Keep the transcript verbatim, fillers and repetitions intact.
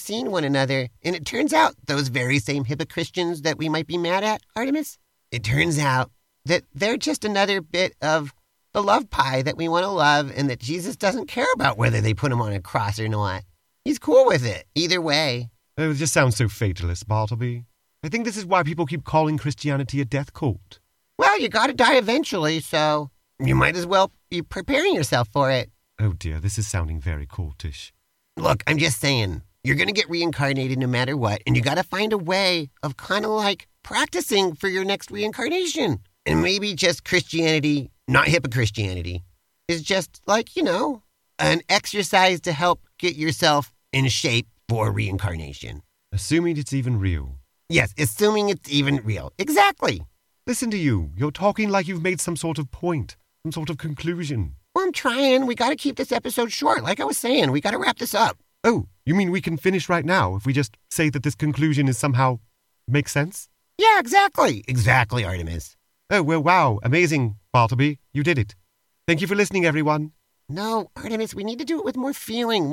seen one another, and it turns out those very same hypocristians that we might be mad at, Artemis, it turns out that they're just another bit of the love pie that we want to love, and that Jesus doesn't care about whether they put him on a cross or not. He's cool with it, either way. Oh, it just sounds so fatalist, Bartleby. I think this is why people keep calling Christianity a death cult. Well, you gotta die eventually, so you might as well be preparing yourself for it. Oh dear, this is sounding very cultish. Look, I'm just saying, you're gonna get reincarnated no matter what, and you gotta find a way of kind of like practicing for your next reincarnation. And maybe just Christianity, not hypochristianity, is just like, you know, an exercise to help get yourself in shape for reincarnation. Assuming it's even real. Yes, assuming it's even real. Exactly. Listen to you. You're talking like you've made some sort of point, some sort of conclusion. Well, I'm trying. We got to keep this episode short. Like I was saying, we got to wrap this up. Oh, you mean we can finish right now if we just say that this conclusion is somehow makes sense? Yeah, exactly. Exactly, Artemis. Oh, well, wow. Amazing, Bartleby. You did it. Thank you for listening, everyone. No, Artemis, we need to do it with more feeling,